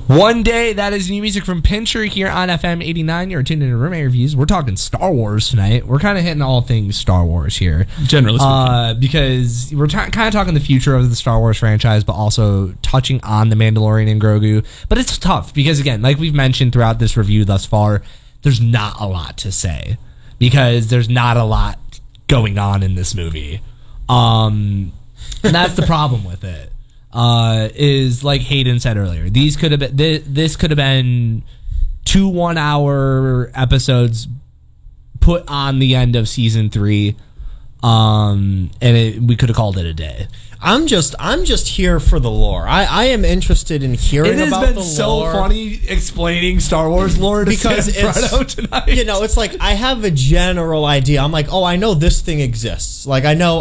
One day, that is new music from Pincher here on FM 89. You're tuned into Roommate Reviews. We're talking Star Wars tonight. We're kind of hitting all things Star Wars here. Generally speaking. Because we're kind of talking the future of the Star Wars franchise, but also touching on The Mandalorian and Grogu. But it's tough because, again, like we've mentioned throughout this review thus far, there's not a lot to say because there's not a lot going on in this movie. And that's the problem with it. Is like Hayden said earlier. These could have been this could have been 2 1-hour episodes put on the end of season 3, and we could have called it a day. I'm just here for the lore. I am interested in hearing about the lore. It has been so funny explaining Star Wars lore to because Fredo tonight. You know, it's like I have a general idea. I'm like, oh, I know this thing exists. Like I know.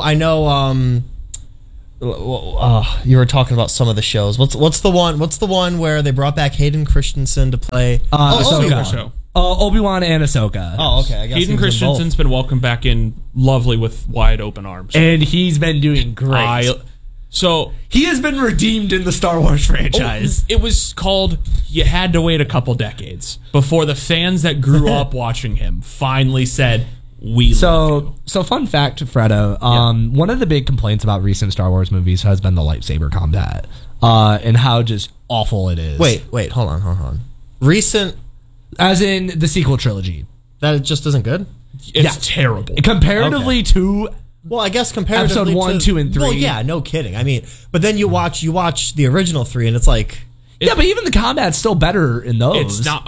You were talking about some of the shows. What's the one where they brought back Hayden Christensen to play Ahsoka. Obi-Wan and Ahsoka. Oh, okay. I guess Hayden Christensen's been welcomed back in lovely with wide open arms. And he's been doing great. So he has been redeemed in the Star Wars franchise. It was called, you had to wait a couple decades before the fans that grew up watching him finally said, So fun fact, Fredo. One of the big complaints about recent Star Wars movies has been the lightsaber combat, and how just awful it is. Wait, hold on. Recent, as in the sequel trilogy, that just isn't good. It's terrible comparatively to. Well, I guess comparatively episode 1, 2, and 3. Well, yeah, no kidding. I mean, but then you watch the original 3, and it's like, but even the combat's still better in those. It's not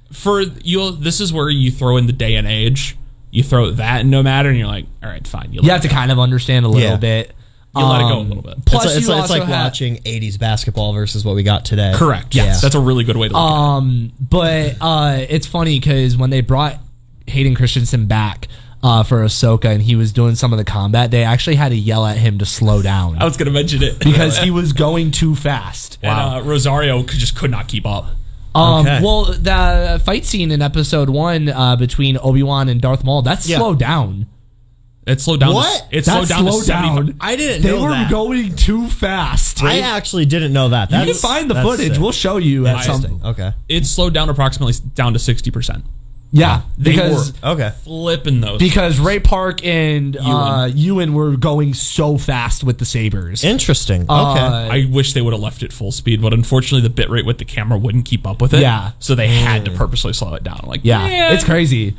This is where you throw in the day and age. You throw that in No Matter, and you're like, all right, fine. You have to kind of understand a little bit. You let it go a little bit. Plus, it's like watching 80s basketball versus what we got today. Correct. Yes. That's a really good way to look at it. But it's funny because when they brought Hayden Christensen back for Ahsoka and he was doing some of the combat, they actually had to yell at him to slow down. I was going to mention it. Because he was going too fast. And Rosario just could not keep up. Well, the fight scene in episode 1 between Obi-Wan and Darth Maul, that's slowed down. It slowed down. What? It slowed down to 75. I didn't know that. They were going too fast. I actually didn't know that. You can find the footage. Sick. We'll show you at some. Okay. It slowed down approximately down to 60%. Yeah, they were flipping those. Because Ray Park and Ewan were going so fast with the sabers. Interesting. Okay. I wish they would have left it full speed, but unfortunately the bitrate with the camera wouldn't keep up with it. Yeah. So they had to purposely slow it down. Like, it's crazy.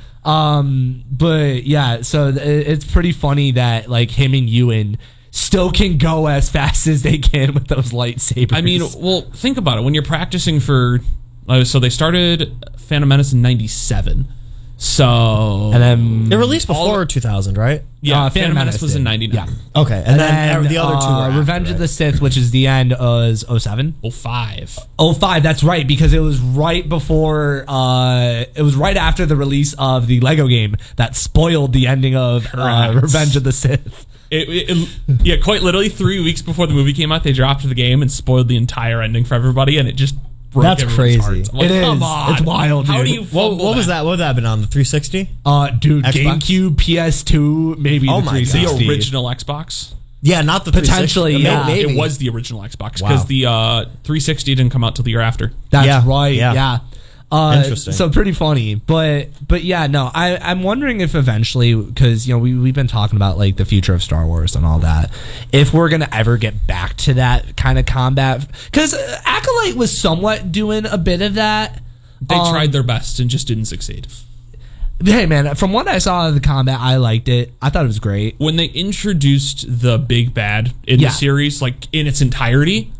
But yeah, so it's pretty funny that like him and Ewan still can go as fast as they can with those lightsabers. I mean, well, think about it. When you're practicing for... so they started Phantom Menace in 97. So... And then... They released before 2000, right? Yeah, Phantom Menace was in 99. Yeah. Okay. And then the other two were Revenge of the Sith, which is the end, was 07? 05. 05, that's right, because it was right before... it was right after the release of the Lego game that spoiled the ending of Revenge of the Sith. Yeah, quite literally 3 weeks before the movie came out, they dropped the game and spoiled the entire ending for everybody, and it just... That's crazy. Like, it is. Come on. It's wild, dude. How do you what was that? What would that have been on the 360? Dude, Xbox? GameCube, PS2, maybe the 360. The original Xbox? Yeah, not the potentially. 360. Yeah, maybe. It was the original Xbox because the 360 didn't come out till the year after. That's right. Yeah. Interesting. So pretty funny, but yeah, no, I'm wondering if eventually, because we've been talking about like the future of Star Wars and all that, if we're gonna ever get back to that kind of combat, because Acolyte was somewhat doing a bit of that. They tried their best and just didn't succeed. Hey man, from what I saw of the combat, I liked it. I thought it was great. When they introduced the big bad in the series, like in its entirety,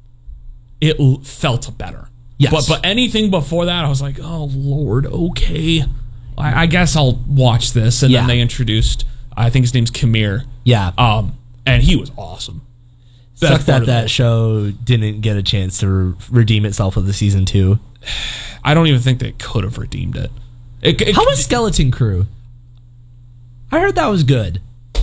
it felt better. Yes. But anything before that, I was like, oh, Lord, okay. I guess I'll watch this. And then they introduced, I think his name's Khmer. Yeah. And he was awesome. Sucks that show didn't get a chance to redeem itself with the season 2. I don't even think they could have redeemed it. How was Skeleton Crew? I heard that was good.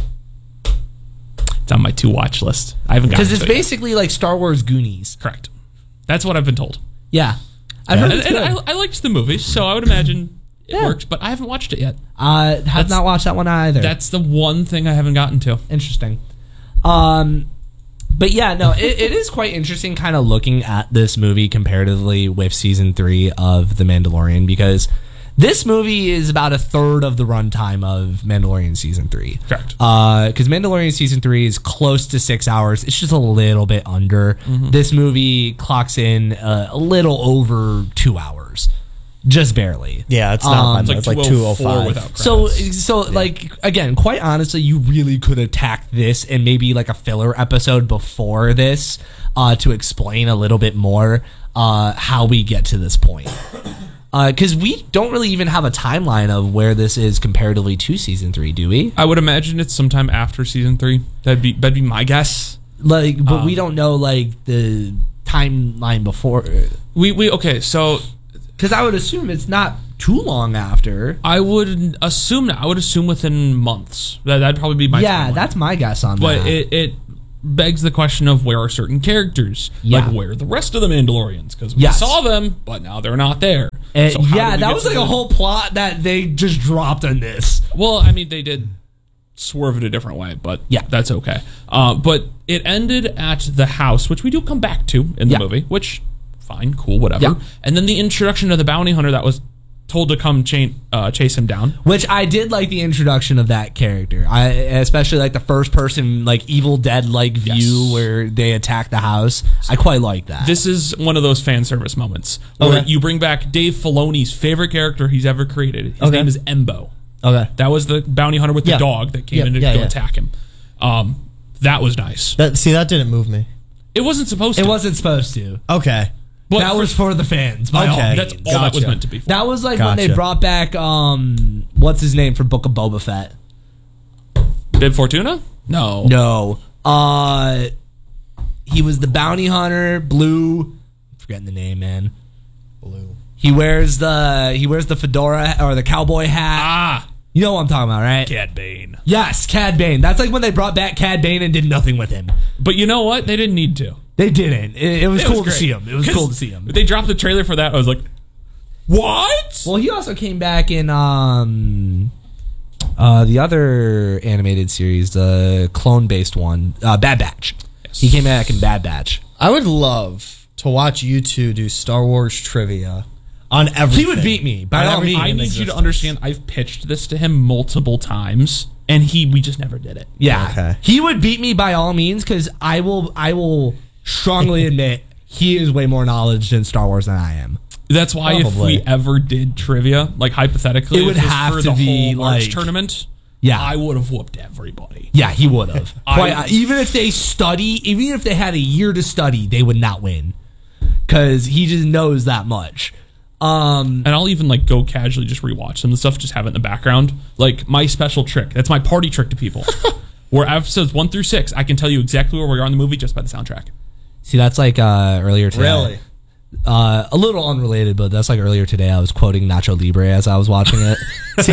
It's on my to-watch list. I haven't gotten to it. Because it's basically like Star Wars Goonies. Correct. That's what I've been told. Yeah. I heard it's good. I liked the movie, so I would imagine it works, but I haven't watched it yet. I have not watched that one either. That's the one thing I haven't gotten to. Interesting. But yeah, no, it is quite interesting kind of looking at this movie comparatively with season 3 of The Mandalorian, because this movie is about a third of the runtime of Mandalorian season 3. Correct. Because Mandalorian season 3 is close to 6 hours. It's just a little bit under. This movie clocks in a little over 2 hours. Just barely. Yeah, it's not bad. It's like 2:05 without credits. So like, again, quite honestly, you really could attack this and maybe like a filler episode before this to explain a little bit more how we get to this point. Because we don't really even have a timeline of where this is comparatively to season 3, do we? I would imagine it's sometime after season 3. That'd be my guess. Like, but we don't know like the timeline before. Okay, so because I would assume it's not too long after. I would assume within months. That'd probably be my timeline. That's my guess on But that. it begs the question of where are certain characters? Yeah. Like where are the rest of the Mandalorians? Because we Yes. saw them, but now they're not there. Yeah, So how do we that get was to like a them? whole plot that they just dropped in this. Well, I mean, they did swerve it a different way, but Yeah. that's okay. But it ended at the house, which we do come back to in the Yeah. movie, which, fine, cool, whatever. Yeah. And then the introduction of the bounty hunter that was told to come chase him down. Which I did like the introduction of that character. I especially like the first person, like Evil Dead like view Yes. where they attack the house. I quite like that. This is one of those fan service moments where Okay. you bring back Dave Filoni's favorite character he's ever created. His Okay. name is Embo. Okay. That was the bounty hunter with Yeah. the dog that came Yep, in to yeah, go yeah. attack him. That was nice. That didn't move me. It wasn't supposed to. It wasn't supposed to. Okay. But That was for the fans. By all Okay. means. That's all that was Gotcha. meant to be for. That was like when they Gotcha. brought back what's his name from Book of Boba Fett. Bib Fortuna? No. No. He was the bounty hunter, Blue. I'm forgetting the name, man. Blue. He wears the fedora or the cowboy hat. Ah, You know what I'm talking about, right? Cad Bane. Yes, Cad Bane. That's like when they brought back Cad Bane and did nothing with him. But you know what? They didn't need to. They didn't. It was It cool to great. see him. It was 'Cause cool to see him. They dropped the trailer for that. I was like, what? Well, he also came back in the other animated series, the clone-based one, Bad Batch. Yes. He came back in Bad Batch. I would love to watch you two do Star Wars trivia on everything. He would beat me by all means. I need you to understand, I've pitched this to him multiple times, and we just never did it. Yeah, Okay. he would beat me by all means because I will strongly admit he is way more knowledge in Star Wars than I am. That's why if Probably. we ever did trivia, like hypothetically, It would if this have for to the be, whole March like- tournament, Yeah. I would have whooped everybody. Yeah, he would have. I- Even if they had a year to study, they would not win because he just knows that much. And I'll even like go casually just rewatch some of the stuff, just have it in the background. Like my special trick. That's my party trick to people. Where episodes 1 through 6, I can tell you exactly where we are in the movie just by the soundtrack. See, that's like earlier today. Really? A little unrelated, but that's like earlier today. I was quoting Nacho Libre as I was watching it. See,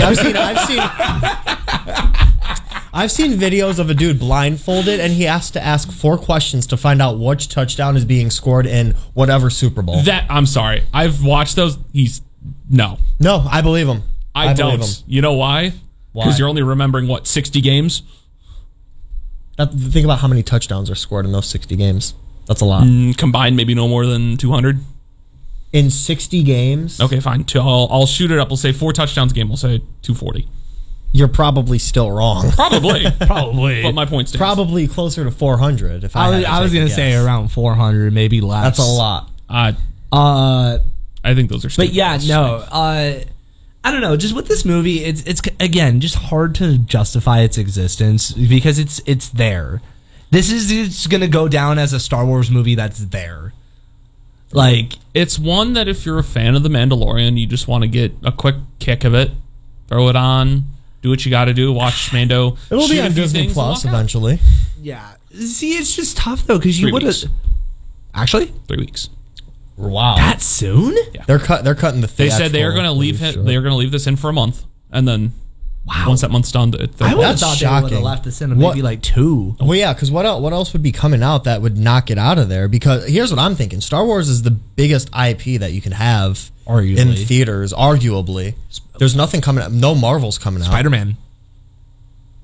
I've seen videos of a dude blindfolded and he has to ask 4 questions to find out which touchdown is being scored in whatever Super Bowl. I'm sorry. I've watched those. No. No, I believe him. I believe don't. him. You know why? Why? Because you're only remembering, 60 games? Think about how many touchdowns are scored in those 60 games. That's a lot. Combined, maybe no more than 200. In 60 games, Okay, fine. I'll shoot it up. We'll say 4 touchdowns a game. We'll say 240. you're probably still wrong. Probably. Probably. But my point stands. Probably closer to 400. If I was gonna say around 400, maybe less. that's a lot. I think those are But stupid. yeah, no. I don't know. Just with this movie, it's again just hard to justify its existence because it's there. This is it's gonna go down as a Star Wars movie that's there. Like It's one that if you're a fan of The Mandalorian, you just want to get a quick kick of it, throw it on, do what you got to do, watch Mando. It'll shoot be a on few Disney things, Plus and walk out. eventually. yeah. See, it's just tough though because you 3 would have weeks. actually 3 weeks. Wow. that soon. They're cutting the. They said they are going to leave him. They are going to leave this in for a month, and then Wow. once that month's done, I would have That's thought they would have shocking. left this in What- maybe like 2. Well, yeah, because what else would be coming out that would knock it out of there? Because here's what I'm thinking: Star Wars is the biggest IP that you can have Arguably. in theaters. Arguably, there's nothing coming out. No Marvel's coming out. Spider-Man.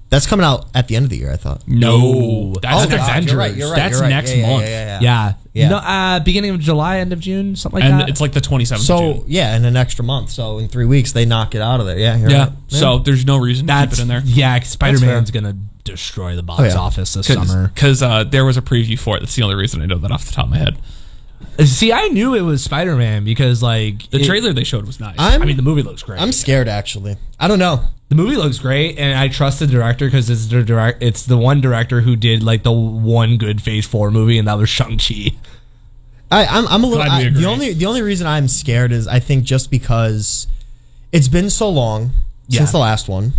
That's coming out at the end of the year, I thought. No, that's God, Avengers. you're right, you're right, That's you're right. next Yeah, month. Yeah. Yeah. No, beginning of July, end of June, something like And that. it's like the 27th of So June. yeah, in an extra month. So in 3 weeks they knock it out of there. Yeah, you're Yeah. right. So there's no reason to keep it in there. Yeah, Spider-Man's fair. gonna destroy the box yeah. office this summer. Because there was a preview for it. That's the only reason I know that off the top of my head. See, I knew it was Spider-Man because like The trailer they showed was nice. I mean, the movie looks great. I'm scared actually. I don't know. The movie looks great, and I trust the director because it's the one director who did like the one good Phase 4 movie, and that was Shang-Chi. I'm a little. Glad we agree. The only reason I'm scared is I think just because it's been so long since the last one.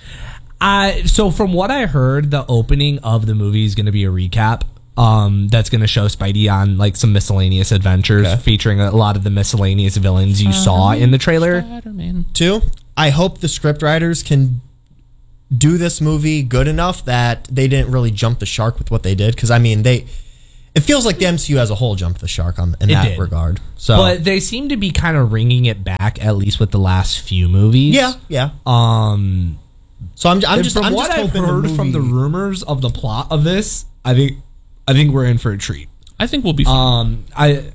So from what I heard, the opening of the movie is going to be a recap. That's going to show Spidey on like some miscellaneous adventures featuring a lot of the miscellaneous villains you saw in the trailer. Spider-Man. 2, I hope the scriptwriters can do this movie good enough that they didn't really jump the shark with what they did. Because I mean, it feels like the MCU as a whole jumped the shark in that did. regard. So, But they seem to be kind of ringing it back, at least with the last few movies. yeah. Um, So I'm and just from I'm what just I've hoping heard from the movie- rumors of the plot of this, I think we're in for a treat. I think we'll be fine.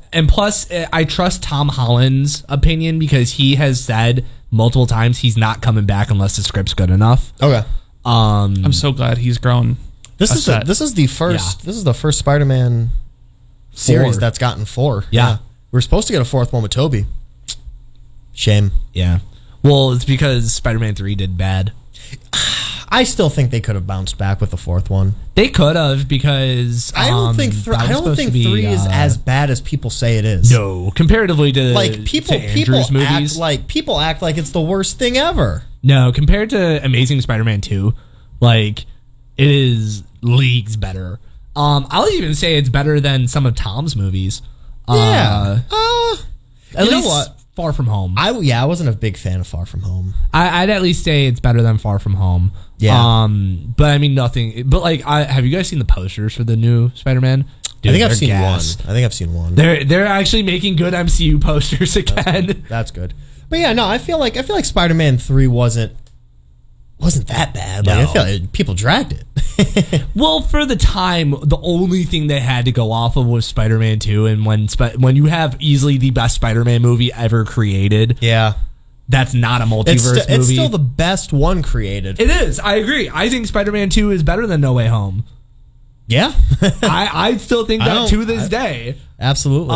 I trust Tom Holland's opinion because he has said multiple times he's not coming back unless the script's good enough. Okay. I'm so glad he's grown. This is set. the first Spider-Man series 4. that's gotten 4. Yeah. We're supposed to get a 4th one with Toby. Shame. Yeah. Well, it's because Spider-Man 3 did bad. I still think they could have bounced back with the 4th one. They could have because I don't think that was I don't supposed think to be, 3 is as bad as people say it is. no comparatively to Like people to Andrew's movies. people act like it's the worst thing ever. No, compared to Amazing Spider-Man 2, like it is leagues better. I'll even say it's better than some of Tom's movies. Yeah. At You know least what? Far From Home. I wasn't a big fan of Far From Home. I'd at least say it's better than Far From Home. Yeah. But I mean nothing. But like, have you guys seen the posters for the new Spider-Man? Dude, I think I've they're seen gas. one. I think I've seen one. They're actually making good MCU posters again. That's good. But yeah, no, I feel like Spider-Man 3 wasn't that bad. Like, No. I feel like people dragged it. Well, for the time, the only thing they had to go off of was Spider-Man 2, and when you have easily the best Spider-Man movie ever created, Yeah. that's not a multiverse movie. It's still the best one created. It is. I agree. I think Spider-Man 2 is better than No Way Home. Yeah. I still think I that don't- to this day. Absolutely.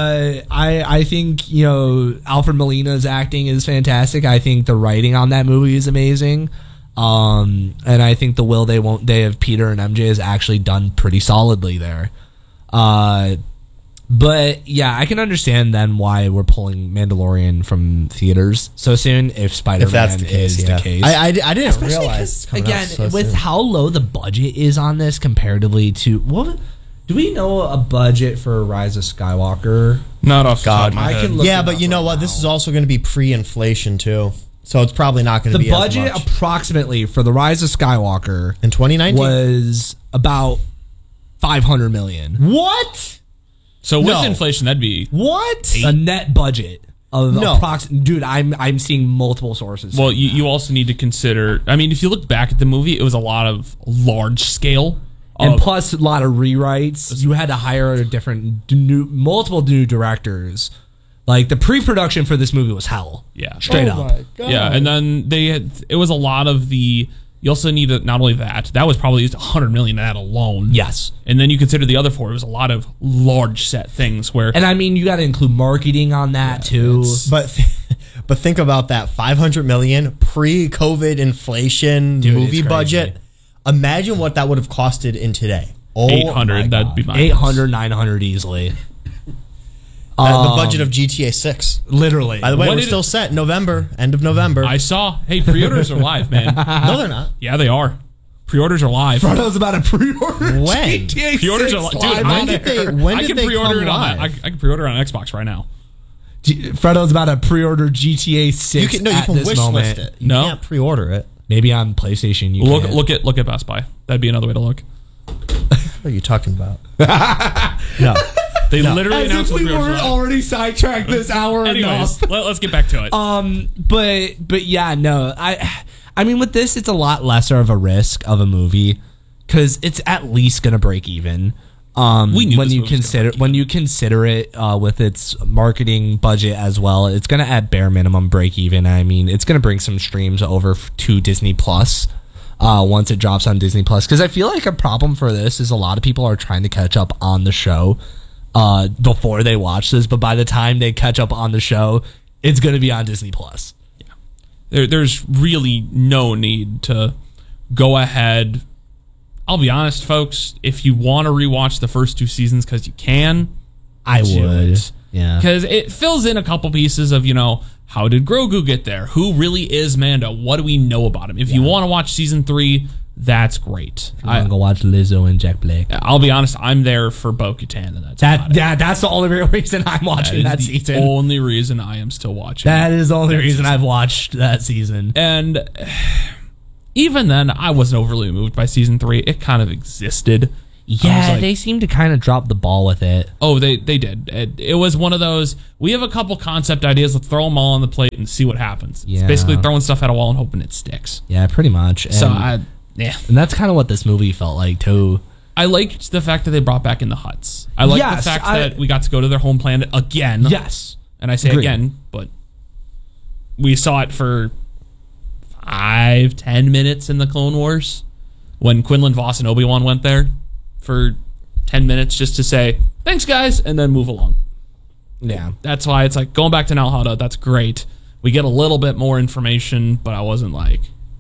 I think, Alfred Molina's acting is fantastic. I think the writing on that movie is amazing. And I think the will they won't they of Peter and MJ is actually done pretty solidly there. But yeah, I can understand then why we're pulling Mandalorian from theaters so soon if Spider-Man if that's the case, is yeah. the case. I didn't Especially realize 'cause, it's coming out again, so with soon. how low the budget is on this comparatively to what do we know a budget for Rise of Skywalker? Not off the top of my I head. can look Yeah, it but up you know right what? now. This is also going to be pre-inflation too, so it's probably not going to The be budget as much. approximately for the Rise of Skywalker In 2019 was about $500 million. What? So with No. inflation, that'd be What? A net budget of No. dude, I'm seeing multiple sources. well. You also need to consider. I mean, if you look back at the movie, it was a lot of large scale. and plus a lot of rewrites. You had to hire multiple new directors. Like the pre-production for this movie was hell. Yeah. Straight up. Yeah, and then it was a lot of the. You also need to, not only that was probably just $100 million of that alone. Yes. And then you consider the other 4. It was a lot of large set things where And I mean, you got to include marketing on that too. But think about that: 500 million pre-COVID inflation Dude, movie it's crazy. budget. Imagine what that would have costed in today. Oh, 800. my That'd God. be my 800, 900 easily. The budget of GTA 6. Literally. By the way, When we're did still set November, end of November. I saw. Hey, pre-orders are live, man. No, they're not. Yeah, they are. Pre-orders are live. Frodo's about to pre-order When? GTA Pre-orders 6 are live. live Dude, on when did there. they- when I did can they pre-order come it on live? I can pre-order it on Xbox right now. Frodo's about to pre-order GTA 6 You can at wish this list moment. it. You No. can't pre-order it. Maybe on PlayStation. You can. Look at Best Buy. That'd be another way to look. What are you talking about? No. They literally As if announced the we pre-orders weren't live. already sidetracked this hour Anyways, enough. let's get back to it. But yeah, no, I mean, with this, it's a lot lesser of a risk of a movie because it's at least going to break even. We knew when this you movie was consider gonna break it with its marketing budget as well, it's going to at bare minimum break even. I mean, it's going to bring some streams over to Disney Plus once it drops on Disney Plus. Because I feel like a problem for this is a lot of people are trying to catch up on the show before they watch this, but by the time they catch up on the show, it's going to be on Disney Plus. There's really no need to go ahead. I'll be honest, folks. If you want to rewatch the first 2 seasons because you can, I would. Yeah. Because it fills in a couple pieces of, how did Grogu get there? Who really is Mando? What do we know about him? If you want to watch season 3, that's great. I'm gonna go watch Lizzo and Jack Black. I'll be honest, I'm there for Bo-Katan, and that's that's the only real reason I'm watching that season. Only reason I am still watching. That is the only reason I've watched that season. And even then, I wasn't overly moved by season 3. It kind of existed. Yeah, they seem to kind of drop the ball with it. Oh, they did. It was one of those, we have a couple concept ideas, let's throw them all on the plate and see what happens. Yeah. It's basically throwing stuff at a wall and hoping it sticks. Yeah, pretty much. And, and that's kind of what this movie felt like, too. I liked the fact that they brought back in the huts. I liked the fact that we got to go to their home planet again. Yes. And I say again, but we saw it for 5-10 minutes in the Clone Wars when Quinlan Vos and Obi-Wan went there for 10 minutes just to say, thanks, guys, and then move along. Yeah. That's why it's like, going back to Nal Hutta, that's great. We get a little bit more information, but I wasn't like,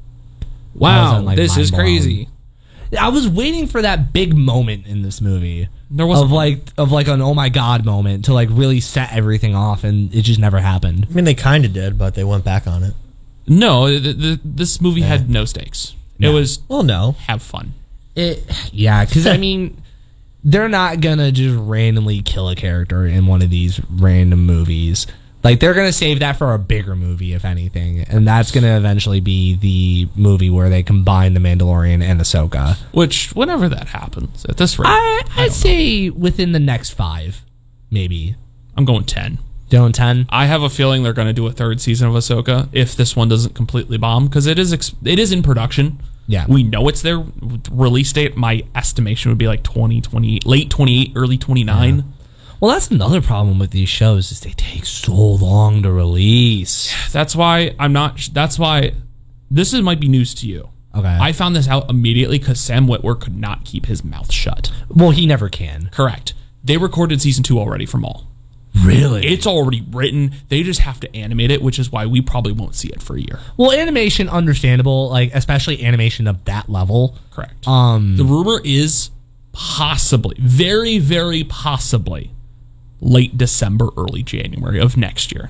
wow, this is crazy. I was waiting for that big moment in this movie. There was of like an oh my god moment to like really set everything off, and it just never happened. I mean, they kind of did, but they went back on it. No, this movie had no stakes. It was have fun. Because I mean, they're not gonna just randomly kill a character in one of these random movies. Like, they're gonna save that for a bigger movie, if anything, and that's gonna eventually be the movie where they combine the Mandalorian and Ahsoka. Which, whenever that happens, at this rate, I'd say within the next 5, maybe. I'm going 10. Doing 10. I have a feeling they're going to do a 3rd season of Ahsoka if this one doesn't completely bomb, because it is in production. Yeah, we know it's their release date. My estimation would be like 2020, late 28, early 29. Yeah. Well, that's another problem with these shows is they take so long to release. That's why That's why this might be news to you. Okay, I found this out immediately because Sam Witwer could not keep his mouth shut. Well, he never can. Correct. They recorded season 2 already for Maul. Really? It's already written. They just have to animate it, which is why we probably won't see it for a year. Well, animation, understandable, like especially animation of that level. Correct. The rumor is possibly, very, very possibly, late December, early January of next year.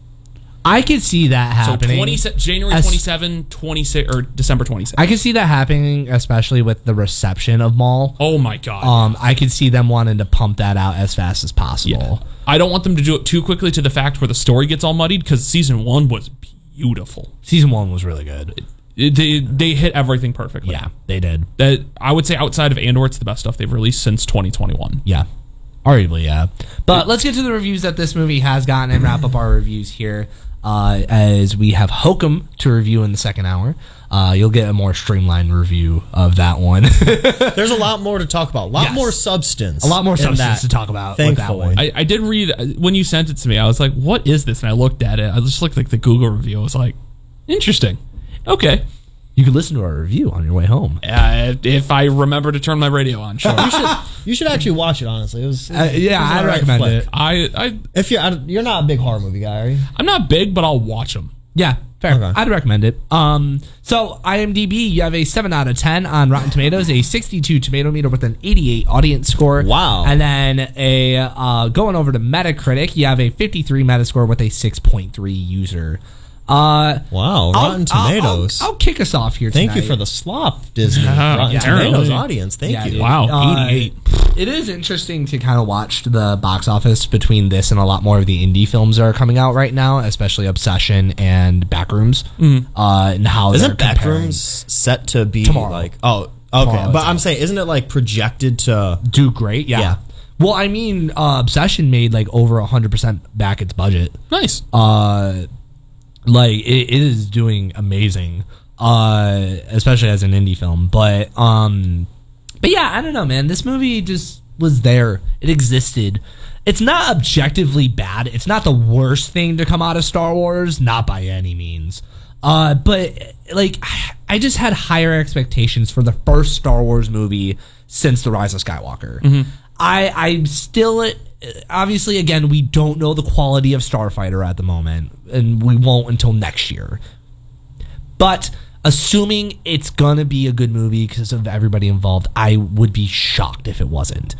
I could see that happening. So January 27, 26, or December 26. I could see that happening, especially with the reception of Maul. Oh my god. I could see them wanting to pump that out as fast as possible. Yeah. I don't want them to do it too quickly to the fact where the story gets all muddied, because season 1 was beautiful. Season 1 was really good. They hit everything perfectly. Yeah, they did. I would say outside of Andor, it's the best stuff they've released since 2021. Yeah. Arguably, yeah. But let's get to the reviews that this movie has gotten and wrap up our reviews here. As we have Hokum to review in the second hour. You'll get a more streamlined review of that one. There's a lot more to talk about. A lot more substance. A lot more substance to talk about with that one. I did read, when you sent it to me, I was like, what is this? And I looked at it. I just looked like the Google review. I was like, interesting. Okay. You can listen to our review on your way home. If I remember to turn my radio on, sure. You should actually watch it. Honestly, it was I'd recommend it. If you're not a big horror movie guy, are you? I'm not big, but I'll watch them. Yeah, fair. Okay. I'd recommend it. So IMDb, you have a 7 out of 10 on Rotten Tomatoes, a 62 tomato meter with an 88 audience score. Wow. And then going over to Metacritic, you have a 53 Metascore with a 6.3 user. Wow, Rotten Tomatoes. I'll kick us off here tonight. Thank you for the slop, Disney. Rotten Tomatoes audience. Thank you. Dude. Wow, 88. It is interesting to kind of watch the box office between this and a lot more of the indie films that are coming out right now, especially Obsession and Backrooms. And how isn't Backrooms set to be tomorrow? Like, oh, okay, but I'm saying, isn't it like projected to do great? Yeah. Well, I mean, Obsession made like over 100% back its budget. Nice. Like it is doing amazing. especially as an indie film. But yeah, I don't know, man. This movie just was there. It existed. It's not objectively bad. It's not the worst thing to come out of Star Wars, not by any means. But like, I just had higher expectations for the first Star Wars movie since The Rise of Skywalker. Mm-hmm. I'm still, obviously, again, we don't know the quality of Starfighter at the moment, and we won't until next year. But assuming it's gonna be a good movie because of everybody involved, I would be shocked if it wasn't.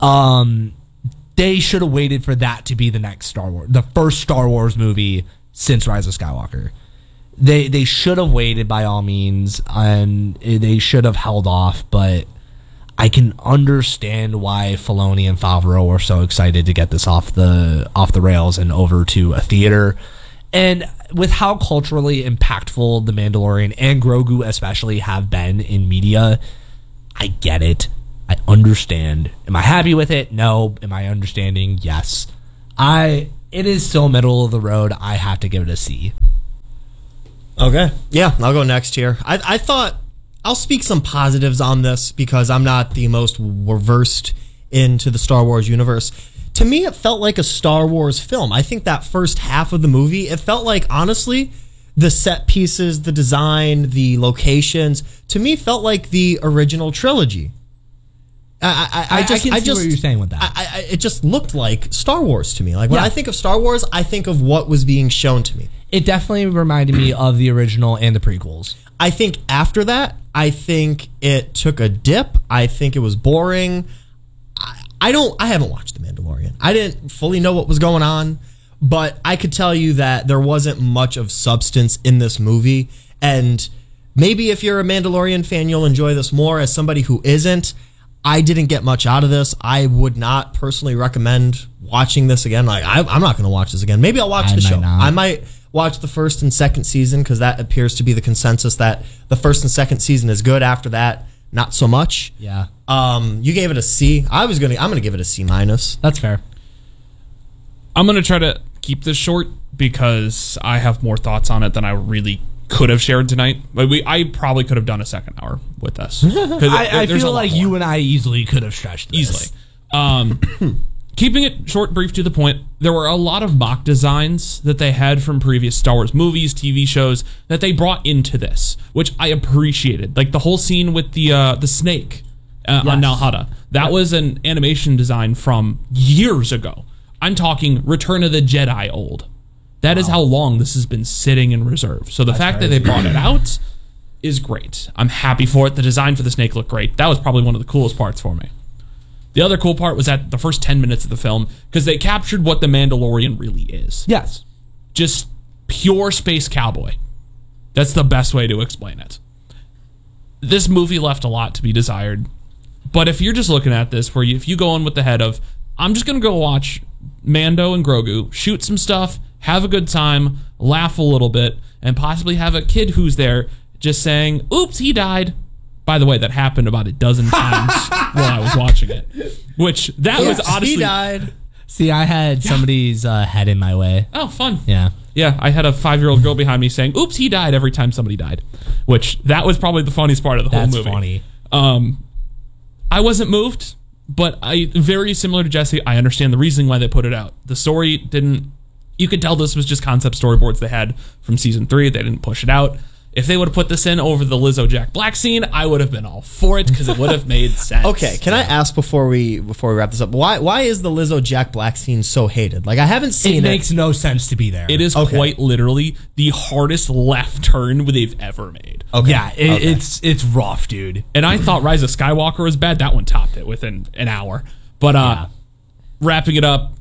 They should have waited for that to be the next Star Wars, the first Star Wars movie since Rise of Skywalker. They should have waited by all means, and they should have held off, but I can understand why Filoni and Favreau were so excited to get this off the rails and over to a theater. And with how culturally impactful The Mandalorian and Grogu especially have been in media, I get it. I understand. Am I happy with it? No. Am I understanding? Yes. It is still middle of the road. I have to give it a C. Okay. Yeah, I'll go next here. I thought I'll speak some positives on this because I'm not the most versed into the Star Wars universe. To me, it felt like a Star Wars film. I think that first half of the movie, it felt like, honestly, the set pieces, the design, the locations, to me felt like the original trilogy. I can see what you're saying with that. It just looked like Star Wars to me. Like when Yeah. I think of Star Wars, I think of what was being shown to me. It definitely reminded me of the original and the prequels. I think after that, I think it took a dip. I think it was boring. I haven't watched The Mandalorian. I didn't fully know what was going on, but I could tell you that there wasn't much of substance in this movie. And maybe if you're a Mandalorian fan, you'll enjoy this more. As somebody who isn't, I didn't get much out of this. I would not personally recommend watching this again. Like I'm not going to watch this again. Maybe I'll watch the show. I might watch the first and second season because that appears to be the consensus that the first and second season is good. After that, not so much. Yeah. You gave it a C. I'm gonna give it a C minus. That's fair. I'm going to try to keep this short because I have more thoughts on it than I really could have shared tonight. But I probably could have done a second hour with this. I feel like you and I easily could have stretched this. Easily. Keeping it short, brief, to the point, there were a lot of mock designs that they had from previous Star Wars movies, TV shows, that they brought into this, which I appreciated. Like the whole scene with the snake on Nalhada. That was an animation design from years ago. I'm talking Return of the Jedi old. That is how long this has been sitting in reserve. So the fact that they brought it out is great. I'm happy for it. The design for the snake looked great. That was probably one of the coolest parts for me. The other cool part was at the first 10 minutes of the film because they captured what the Mandalorian really is. Yes. Just pure space cowboy. That's the best way to explain it. This movie left a lot to be desired. But if you're just looking at this, if you go in with the head of, I'm just going to go watch Mando and Grogu, shoot some stuff, have a good time, laugh a little bit, and possibly have a kid who's there just saying, oops, he died. By the way, that happened about a dozen times while I was watching it. Which, that was honestly... He died. See, I had somebody's head in my way. Oh, fun. Yeah. Yeah, I had a 5-year-old girl behind me saying, oops, he died every time somebody died. Which, that was probably the funniest part of the whole movie. That's funny. I wasn't moved, but very similar to Jesse, I understand the reasoning why they put it out. The story didn't... You could tell this was just concept storyboards they had from season 3. They didn't push it out. If they would have put this in over the Lizzo Jack Black scene, I would have been all for it because it would have made sense. Okay, can I ask before we wrap this up, why is the Lizzo Jack Black scene so hated? Like I haven't seen it. It makes no sense to be there. It is quite literally the hardest left turn they've ever made. Okay. Yeah, it's rough, dude. And I thought Rise of Skywalker was bad. That one topped it within an hour. But wrapping it up,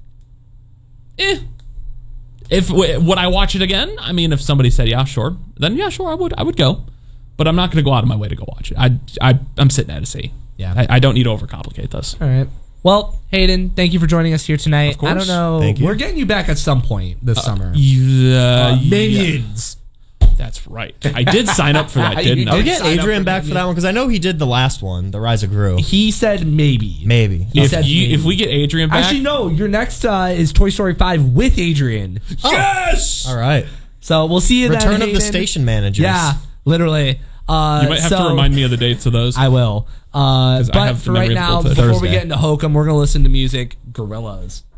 would I watch it again? I mean, if somebody said, yeah, sure, then yeah, sure, I would go. But I'm not going to go out of my way to go watch it. I'm sitting at a C. Yeah. I don't need to overcomplicate this. All right. Well, Hayden, thank you for joining us here tonight. Of course. I don't know. Thank you. We're getting you back at some point this summer. Minions. That's right. I did sign up for that, didn't I? I'll get Adrian back for that one because I know he did the last one, The Rise of Gru. He said maybe. Maybe. If we get Adrian back... Actually, no. Your next is Toy Story 5 with Adrian. Yes! All right. So we'll see you then, Return of the Hayden. Station Managers. Yeah. Literally. You might have to remind me of the dates of those. I will. I But have for the right memory now, difficulty. before we Thursday. get into Hokum, we're going to listen to music. Gorillaz.